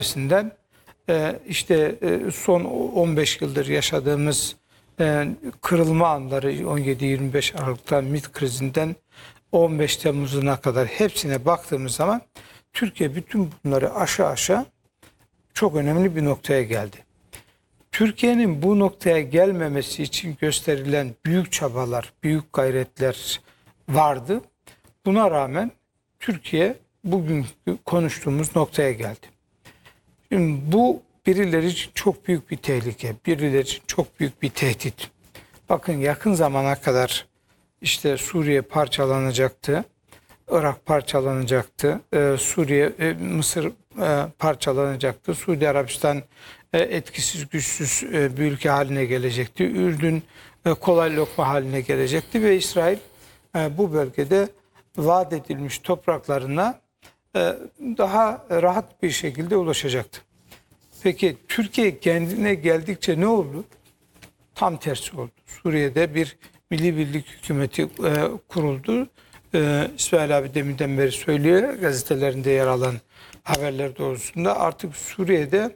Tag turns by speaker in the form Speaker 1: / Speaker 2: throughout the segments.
Speaker 1: Sinden işte son 15 yıldır yaşadığımız kırılma anları 17-25 Aralık'tan MİT krizinden 15 Temmuz'una kadar hepsine baktığımız zaman Türkiye bütün bunları aşağı çok önemli bir noktaya geldi. Türkiye'nin bu noktaya gelmemesi için gösterilen büyük çabalar, büyük gayretler vardı. Buna rağmen Türkiye bugün konuştuğumuz noktaya geldi. Şimdi bu birileri için çok büyük bir tehlike, birileri için çok büyük bir tehdit. Bakın yakın zamana kadar işte Suriye parçalanacaktı, Irak parçalanacaktı, Mısır parçalanacaktı, Suudi Arabistan etkisiz güçsüz bir ülke haline gelecekti, Ürdün kolay lokma haline gelecekti ve İsrail bu bölgede vaat edilmiş topraklarına daha rahat bir şekilde ulaşacaktı. Peki Türkiye kendine geldikçe ne oldu? Tam tersi oldu. Suriye'de bir milli birlik hükümeti kuruldu. İsmail abi deminden beri söylüyor, gazetelerinde yer alan haberler doğrusunda artık Suriye'de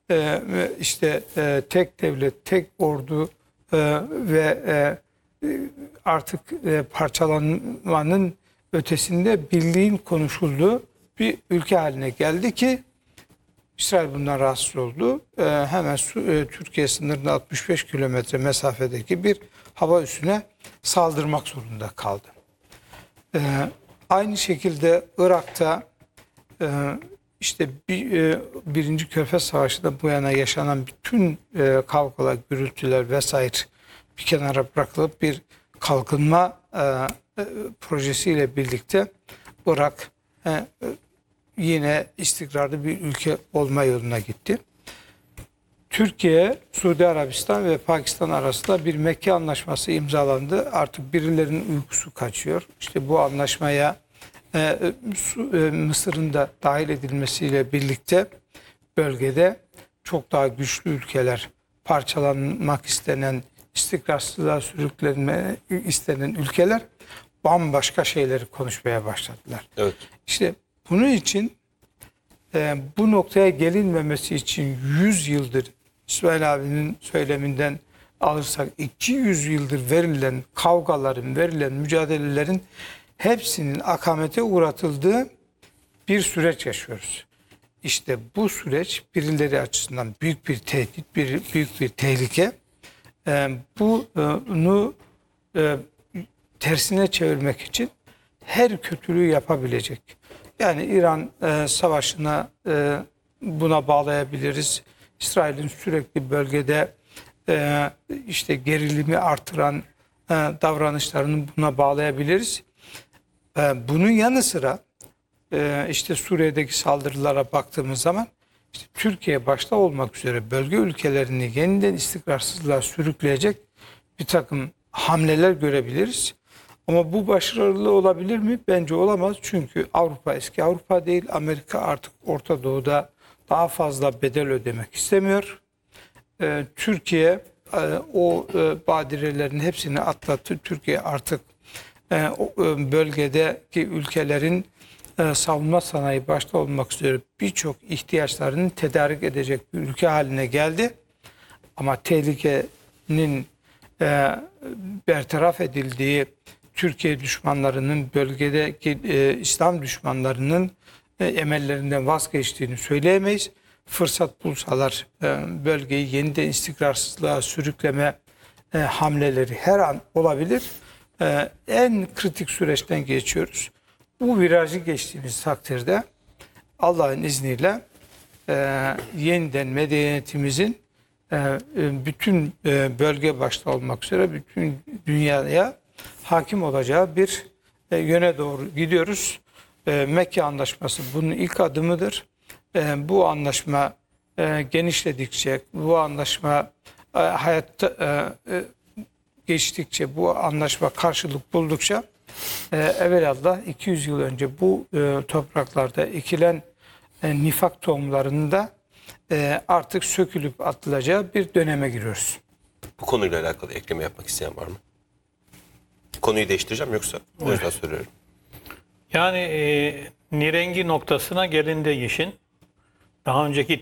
Speaker 1: tek devlet, tek ordu ve artık parçalanmanın ötesinde birliğin konuşulduğu bir ülke haline geldi ki İsrail bundan rahatsız oldu. Hemen Türkiye sınırında 65 kilometre mesafedeki bir hava üssüne saldırmak zorunda kaldı. Aynı şekilde Irak'ta Birinci Körfez Savaşı'nda bu yana yaşanan bütün kavgalar, gürültüler vesaire bir kenara bırakılıp bir kalkınma projesiyle birlikte Irak yine istikrarlı bir ülke olma yoluna gitti. Türkiye, Suudi Arabistan ve Pakistan arasında bir Mekke Anlaşması imzalandı. Artık birilerinin uykusu kaçıyor. İşte bu anlaşmaya Mısır'ın da dahil edilmesiyle birlikte bölgede çok daha güçlü ülkeler, parçalanmak istenen, istikrarsızlığa sürüklenme istenen ülkeler bambaşka şeyleri konuşmaya başladılar. Evet. İşte bunun için bu noktaya gelinmemesi için 100 yıldır İsmail abinin söyleminden alırsak 200 yıldır verilen kavgaların, verilen mücadelelerin hepsinin akamete uğratıldığı bir süreç yaşıyoruz. İşte bu süreç birileri açısından büyük bir tehdit, büyük bir tehlike. Bunu tersine çevirmek için her kötülüğü yapabilecek. Yani İran savaşına buna bağlayabiliriz. İsrail'in sürekli bölgede gerilimi artıran davranışlarını buna bağlayabiliriz. Bunun yanı sıra Suriye'deki saldırılara baktığımız zaman Türkiye başta olmak üzere bölge ülkelerini yeniden istikrarsızlığa sürükleyecek bir takım hamleler görebiliriz. Ama bu başarılı olabilir mi? Bence olamaz. Çünkü Avrupa eski Avrupa değil. Amerika artık Orta Doğu'da daha fazla bedel ödemek istemiyor. Türkiye o badirelerin hepsini atlattı. Türkiye artık bölgedeki ülkelerin savunma sanayi başta olmak üzere birçok ihtiyaçlarını tedarik edecek bir ülke haline geldi. Ama tehlikenin bertaraf edildiği, Türkiye düşmanlarının bölgedeki İslam düşmanlarının emellerinden vazgeçtiğini söyleyemeyiz. Fırsat bulsalar bölgeyi yeniden istikrarsızlığa sürükleme hamleleri her an olabilir. En kritik süreçten geçiyoruz. Bu virajı geçtiğimiz takdirde Allah'ın izniyle yeniden medeniyetimizin bütün bölge başta olmak üzere bütün dünyaya hakim olacağı bir yöne doğru gidiyoruz. Mekke Anlaşması bunun ilk adımıdır. Bu anlaşma genişledikçe, bu anlaşma hayatta geçtikçe, bu anlaşma karşılık buldukça evvelallah 200 yıl önce bu topraklarda ekilen nifak tohumlarının da artık sökülüp atılacağı bir döneme giriyoruz.
Speaker 2: Bu konuyla alakalı ekleme yapmak isteyen var mı? Konuyu değiştireceğim yoksa o yüzden soruyorum.
Speaker 3: Yani nirengi noktasına gelindi işin. Daha önceki